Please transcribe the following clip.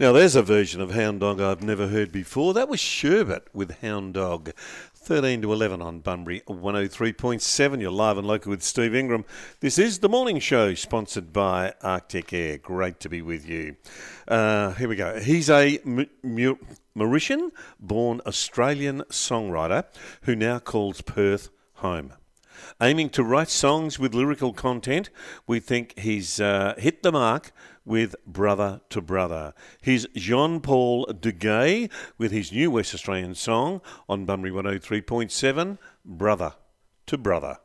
Now, there's a version of Hound Dog I've never heard before. That was Sherbet with Hound Dog. 13 to 11 on Bunbury 103.7. You're live and local with Steve Ingram. This is The Morning Show, sponsored by Arctic Air. Great to be with you. Here we go. He's a Mauritian-born Australian songwriter who now calls Perth home. Aiming to write songs with lyrical content, we think he's hit the mark with Brother to Brother. Here's Jean-Paul Duguay with his new West Australian song on Bunbury 103.7, Brother to Brother.